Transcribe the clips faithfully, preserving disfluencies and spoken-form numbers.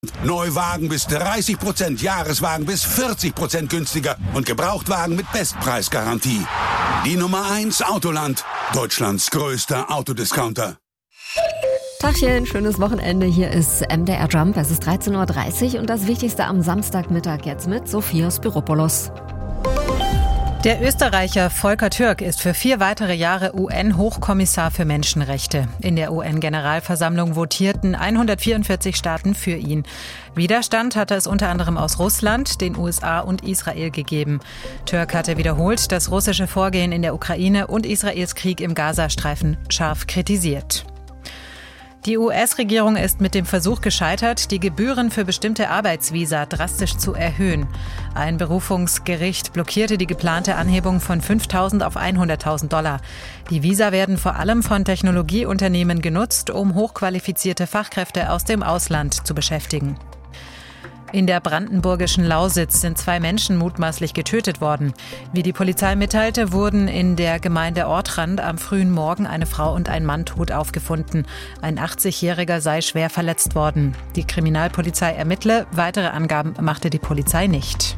Neuwagen bis dreißig Prozent, Jahreswagen bis vierzig Prozent günstiger und Gebrauchtwagen mit Bestpreisgarantie. Die Nummer eins Autoland, Deutschlands größter Autodiscounter. Tachchen, schönes Wochenende. Hier ist M D R Jump. Es ist dreizehn Uhr dreißig und das Wichtigste am Samstagmittag jetzt mit Sophia Spiropoulos. Der Österreicher Volker Türk ist für vier weitere Jahre U N-Hochkommissar für Menschenrechte. In der U N-Generalversammlung votierten hundertvierundvierzig Staaten für ihn. Widerstand hatte es unter anderem aus Russland, den U S A und Israel gegeben. Türk hatte wiederholt das russische Vorgehen in der Ukraine und Israels Krieg im Gazastreifen scharf kritisiert. Die U S-Regierung ist mit dem Versuch gescheitert, die Gebühren für bestimmte Arbeitsvisa drastisch zu erhöhen. Ein Berufungsgericht blockierte die geplante Anhebung von fünftausend auf hunderttausend Dollar. Die Visa werden vor allem von Technologieunternehmen genutzt, um hochqualifizierte Fachkräfte aus dem Ausland zu beschäftigen. In der brandenburgischen Lausitz sind zwei Menschen mutmaßlich getötet worden. Wie die Polizei mitteilte, wurden in der Gemeinde Ortrand am frühen Morgen eine Frau und ein Mann tot aufgefunden. Ein achtzigjähriger sei schwer verletzt worden. Die Kriminalpolizei ermittle, weitere Angaben machte die Polizei nicht.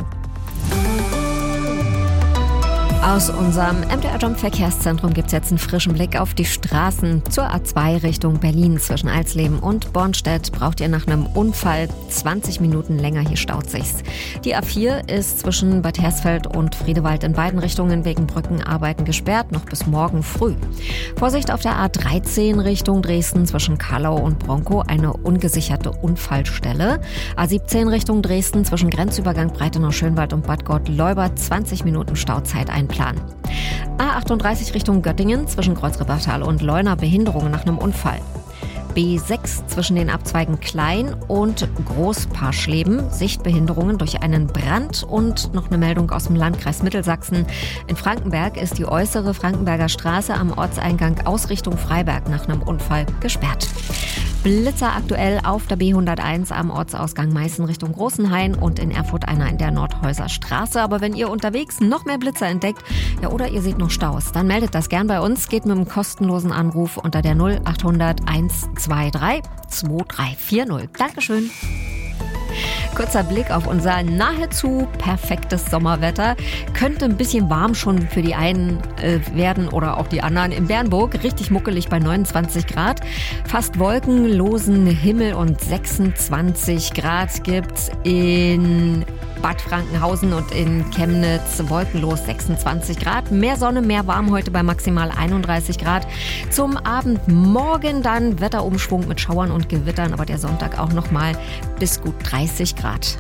Aus unserem M D R Jump Verkehrszentrum gibt es jetzt einen frischen Blick auf die Straßen zur A zwei Richtung Berlin. Zwischen Alsleben und Bornstedt braucht ihr nach einem Unfall zwanzig Minuten länger, hier staut sich's. Die A vier ist zwischen Bad Hersfeld und Friedewald in beiden Richtungen wegen Brückenarbeiten gesperrt, noch bis morgen früh. Vorsicht auf der A dreizehn Richtung Dresden zwischen Kallau und Bronkow, eine ungesicherte Unfallstelle. A siebzehn Richtung Dresden zwischen Grenzübergang Breitenau-Schönwald und Bad Gott-Leubert, zwanzig Minuten Stauzeit einplanen. A achtunddreißig Richtung Göttingen zwischen Kreuzrebertal und Leuna, Behinderungen nach einem Unfall. B sechs zwischen den Abzweigen Klein und Großparschleben, Sichtbehinderungen durch einen Brand und noch eine Meldung aus dem Landkreis Mittelsachsen. In Frankenberg ist die äußere Frankenberger Straße am Ortseingang Ausrichtung Freiberg nach einem Unfall gesperrt. Blitzer aktuell auf der B hunderteins am Ortsausgang Meißen Richtung Großenhain und in Erfurt einer in der Nordhäuser Straße. Aber wenn ihr unterwegs noch mehr Blitzer entdeckt, ja, oder ihr seht noch Staus, dann meldet das gern bei uns. Geht mit einem kostenlosen Anruf unter der null achthundert hundertzweiundzwanzig zwei drei vier null. Dankeschön. Kurzer Blick auf unser nahezu perfektes Sommerwetter. Könnte ein bisschen warm schon für die einen äh, werden oder auch die anderen. In Bernburg richtig muckelig bei neunundzwanzig Grad. Fast wolkenlosen Himmel und sechsundzwanzig Grad gibt's in Bad Frankenhausen und in Chemnitz wolkenlos sechsundzwanzig Grad. Mehr Sonne, mehr warm heute bei maximal einunddreißig Grad. Zum Abend morgen dann Wetterumschwung mit Schauern und Gewittern, aber der Sonntag auch nochmal bis gut dreißig Grad.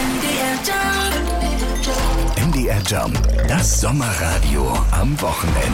M D R Jump, das Sommerradio am Wochenende.